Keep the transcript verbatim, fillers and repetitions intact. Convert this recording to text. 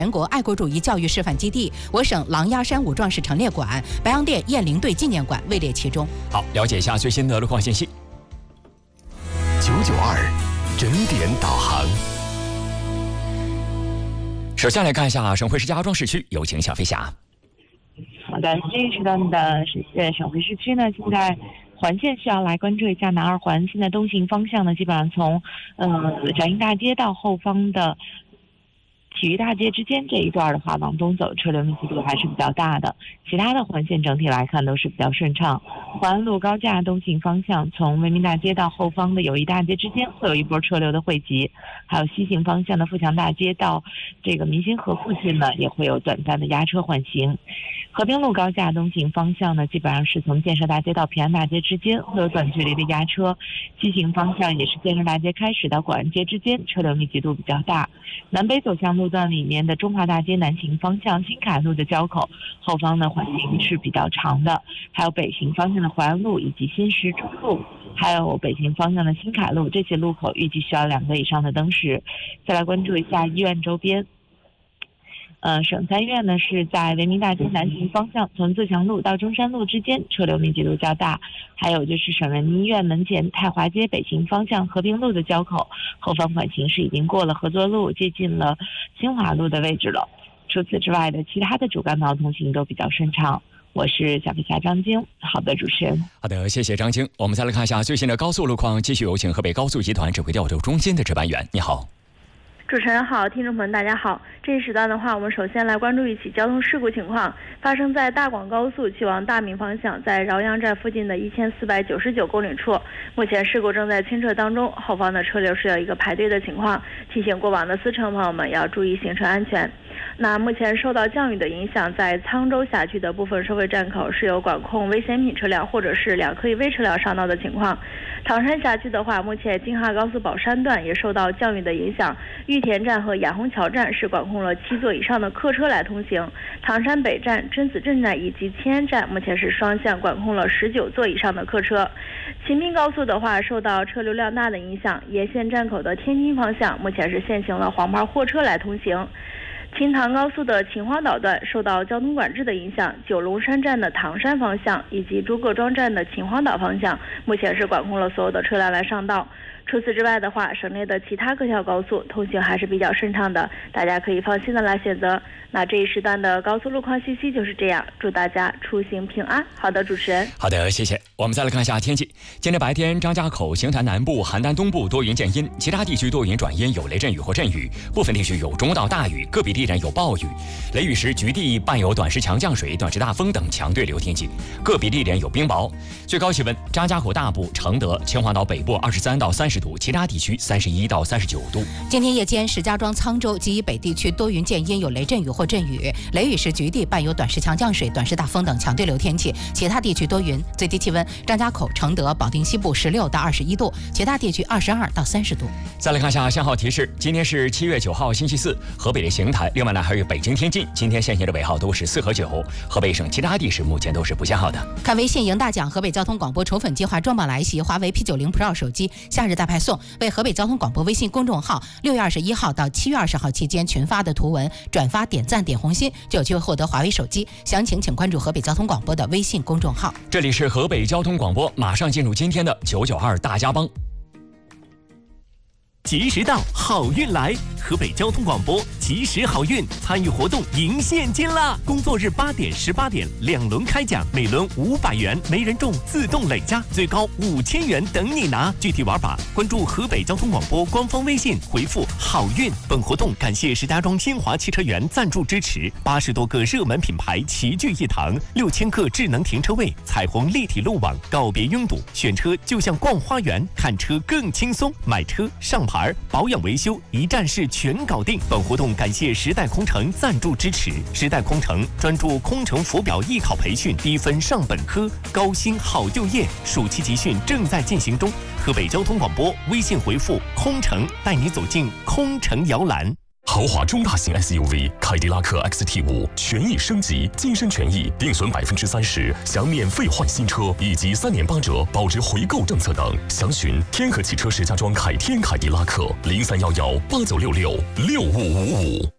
全国爱国主义教育示范基地、我省狼牙山武壮士陈列馆、白洋淀雁翎队纪念馆位列其中。 好，了解一下最新的路况信息。 九九二整点导航。 首先来看一下省会石家庄市区，有请小飞侠。 好的，这一时段的呃省会市区呢，现在环线需要来关注一下南二环，现在东行方向呢，基本上从呃展映大街到后方的体育大街之间这一段的话，往东走车流密集度还是比较大的，其他的环线整体来看都是比较顺畅。环安路高架东行方向，从文明大街到后方的友谊大街之间会有一波车流的汇集，还有西行方向的富强大街到这个民心河附近呢，也会有短暂的压车缓行。和平路高架东行方向呢，基本上是从建设大街到平安大街之间会有短距离的压车，西行方向也是建设大街开始到广安街之间车流密集度比较大。南北走向路段里面的中华大街南行方向新凯路的交口后方的缓行是比较长的，还有北行方向的淮安路以及新石中路，还有北行方向的新凯路，这些路口预计需要两个以上的灯时。再来关注一下医院周边。呃，省三院呢是在文明大街南行方向，从自强路到中山路之间车流密集度较大。还有就是省人民医院门前太华街北行方向和平路的交口，后方缓行是已经过了合作路，接近了新华路的位置了。除此之外的其他的主干道通行都比较顺畅。我是小飞侠张晶。好的，主持人。 好的，谢谢张晶。我们再来看一下最新的高速路况，继续有请河北高速集团指挥调度中心的值班员。你好。 主持人好，听众朋友大家好。这一时段的话，我们首先来关注一起交通事故情况，发生在大广高速去往大明方向，在饶阳站附近的一千四百九十九公里处，目前事故正在清撤当中，后方的车流是有一个排队的情况，提醒过往的司乘朋友们要注意行车安全。那目前受到降雨的影响，在沧州辖区的部分收费站口是有管控危险品车辆或者是两客一危车辆上道的情况。唐山辖区的话，目前京哈高速宝山段也受到降雨的影响，玉田站和雅虹桥站是管控了七座以上的客车来通行，唐山北站、真子镇站以及迁安站目前是双向管控了十九座以上的客车。秦滨高速的话，受到车流量大的影响，沿线站口的天津方向目前是限行了黄牌货车来通行。秦唐高速的秦皇岛段受到交通管制的影响，九龙山站的唐山方向以及诸葛庄站的秦皇岛方向目前是管控了所有的车辆来上道。除此之外的话，省内的其他各条高速通行还是比较顺畅的，大家可以放心的来选择。那这一时段的高速路况信息就是这样，祝大家出行平安。好的，主持人。 好的，谢谢。我们再来看一下天气。今天白天，张家口、邢台南部、邯郸东部多云见阴，其他地区多云转阴，有雷阵雨或阵雨，部分地区有中到大雨，个别地点有暴雨。雷雨时，局地伴有短时强降水、短时大风等强对流天气，个别地点有冰雹。最高气温，张家口大部、承德、秦皇岛北部二十三到三十度，其他地区三十一到三十九度。 今天夜间，石家庄、沧州及以北地区多云见阴，有雷阵雨或阵雨，雷雨时局地伴有短时强降水、短时大风等强对流天气，其他地区多云。最低气温，张家口、承德、保定西部十六到二十一度，其他地区二十二到三十度。 再来看一下信号提示，今天是七月九号星期四，河北的邢台，另外呢还有北京、天津，今天限行的尾号都是四和九，河北省其他地市目前都是不限号的。 看微信赢大奖，河北交通广播筹粉计划中榜来袭，华为 P 九十 Pro 手机夏日大派送，为河北交通广播微信公众号六月二十一号到七月二十号期间群发的图文转发点赞点红心，就有机会获得华为手机。详情请关注河北交通广播的微信公众号。 这里是河北交通广播，马上进入今天的九九二大家帮。 及时到，好运来！河北交通广播及时好运参与活动赢现金啦！工作日八点、十八点两轮开奖，每轮五百元，没人中自动累加，最高五千元等你拿。具体玩法，关注河北交通广播官方微信，回复“好运”。本活动感谢石家庄新华汽车园赞助支持，八十多个热门品牌齐聚一堂，六千个智能停车位，彩虹立体路网，告别拥堵，选车就像逛花园，看车更轻松，买车上牌保养维修一站式全搞定。本活动感谢时代空乘赞助支持，时代空乘专注空乘浮表艺考培训，低分上本科，高薪好就业。暑期集训正在进行中。河北交通广播微信回复空乘，带你走进空乘摇篮。 豪华中大型 S U V 凯迪拉克 X T 五权益升级，晋升权益定损百分之三十，享免费换新车以及三年八折保值回购政策等。详询天河汽车石家庄凯天凯迪拉克零三幺幺八九六六六五五五。